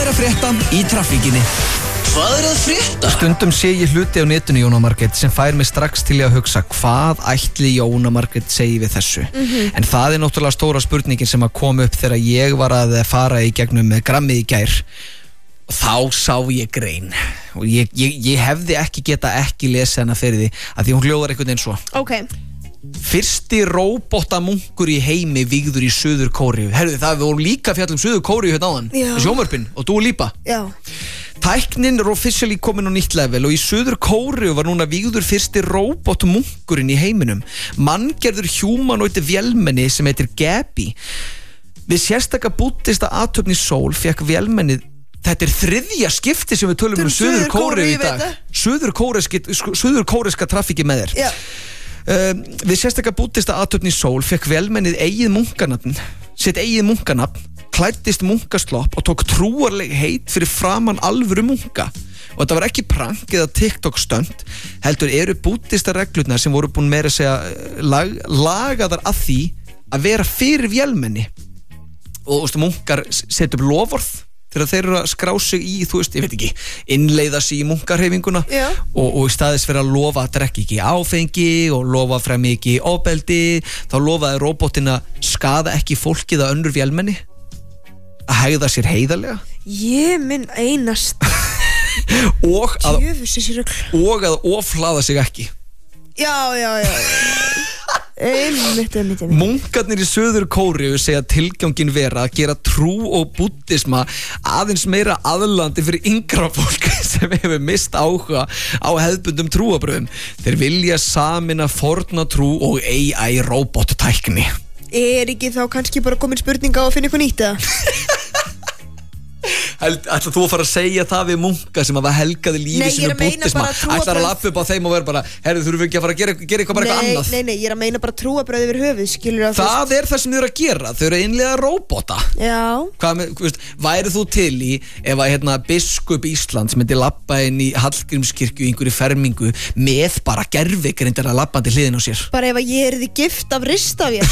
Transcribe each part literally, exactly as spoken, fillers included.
er að frétta í traffíkinni? Hvað er að frétta? Stundum sé ég hluti á netinu, Jóna Margrét, sem fær mig strax til að hugsa hvað ætli Jóna Margrét segi við þessu. Mm-hmm. En það er náttúrulega stóra spurningin sem að koma upp þegar ég var að fara í gegnum grammið í gær. Og þá sá ég grein. Og ég, ég, ég hefði ekki geta ekki lesið hana fyrir því, að því hún hljóðar einhvern veginn svo. Ok. Fyrsti róbotamunkur í heimi vígður í Suður Kóreu. Herðu, það voru líka fjall um Suður Kóreu hérna áðan. Sjónvörpin og Dua Lipa. Já. Tæknin er officially komin á nýtt level og í Suður Kóreu var núna vígður fyrsti róbotmunkurinn í heiminum. Manngerður humanoid vélmenni sem heitir Gaby. Við sérstaka búddista athöfn í Sól fékk vélmennið. Þetta er þriðja skipti sem við tölum um Suður Kóreu í dag. Suður Suður kóreska traffíki með þér. Já. Uh, við sérstaka búddista athöfn í Sól fékk vélmennið eigið munkanafn, sitt eigið munkanafn, klæddist munkaslopp og tók trúarleg heit fyrir framan alvöru munka. Og þetta var ekki prank eða TikTok stönd, heldur eru búddista reglurnar sem voru búin meira að segja lag, lagaðar að því að vera fyrir vélmenni. Og þú veist, munkar setja upp loforð þegar þeir eru að skrá sig í, þú veist, ég veit ekki, innleiða sig í munkarheifinguna og, og í staðis fyrir að lofa að drekka ekki áfengi og lofa frem ekki ofbeldi, þá lofaði róbótin að skaða ekki fólkið að önnur vélmenni, að hegða sér heiðarlega. Ég minn einast. og, að, og að ofhlaða sig ekki. Já, já, já, já. Einmitt, einmitt, einmitt. Munkarnir í Suður Kóreu segja tilgangin vera að gera trú og búddisma aðeins meira aðlandi fyrir yngra fólk sem hefur mist áhuga á hefðbundum trúabröðum. Þeir vilja sameina forna trú og A I robottækni. Er ekki þá kannski bara komin spurninga á að finna eitthvað nýtt eða? Ætlar þú að fara að segja það við munka sem að helgaði lífi sinu búddisma? Ætlar að lappa upp á þeim og vera bara, herru, þurfum við ekki að fara að gera, gera eitthvað bara eitthvað annað? Nei, nei, ég er að meina bara trúabröð yfir höfuð, skilur að það fyrst... er það sem þau eru að gera, þau eru innlega róbota. Já. Hvað með, veist, væri þú til í ef að hérna, biskup Íslands myndi lappa inn í Hallgrímskirkju í einhverju fermingu með bara gervigrindar að lappa til hliðin á sér? Bara ef að ég er því gift af ristavél.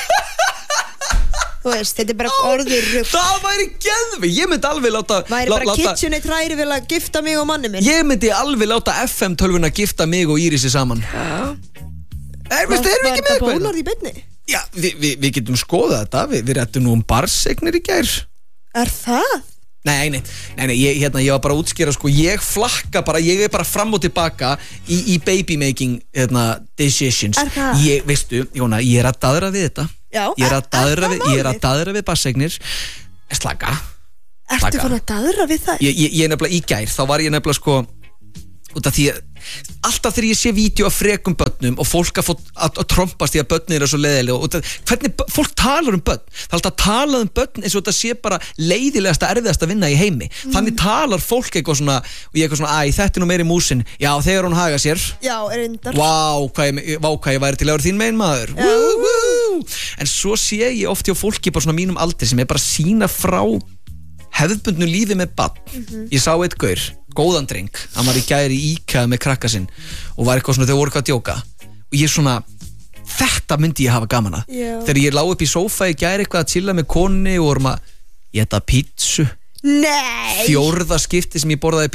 Þú veist, þetta er bara orður rugl. Það væri geðvi, ég myndi alveg láta væri bara láta, KitchenAid hræri vil að gifta mig og manni minn. Ég myndi alveg láta F M tölvuna gifta mig og Írisi saman. Já. Er, veistu, erum við ekki með eitthvað? Var þetta bólar í beinni? Já, við, við, við getum skoðað þetta, við, við rettum nú um barnseignir í gær. Er það? Nei, nei, nei, nei ég, hérna, ég var bara að útskýra, sko, ég flakka bara, ég er bara fram og tilbaka í, í baby making, hérna, decisions. Er það? Ég, veistu, Jóna, ég er að daðra við þetta. Já, ég er að daðra við, ég er að daðra við basseignir. Slaka. Ertu fann að daðra við það? Ég, ég, ég er nefnilega í gær, þá var ég nefnilega, sko, út af því að alltaf þegar ég sé vídeo af frekum börnum og fólk að, að, að trompast í að börnin eru svo leiðilega og það, hvernig fólk talar um börn, það er alltaf að tala um börn eins og þetta sé bara leiðilegasta erfiðasta vinna í heimi, mm. þannig talar fólk eitthvað svona, og ég eitthvað svona, æ, þetta er nú meiri músin, já, þegar hún haga sér já, reyndar, vá, hvað ég, vá, hvað ég væri til að vera þín megin maður, wú, wú. En svo sé ég oft hjá fólki bara svona mínum aldri sem er bara að sína frá hefðbundnu lífi með barn, mm-hmm. Ég sá eitt gaur, góðan dreng, hann var í gæri í IKEA með krakka sinn og var eitthvað svona, þau voru eitthvað að djóka og ég svona, þetta myndi ég hafa gaman að Já. Þegar ég lá upp í sófa í gæri eitthvað að chilla með konni og vorum að geta pítsu Nei. Fjórða skipti sem ég borðaði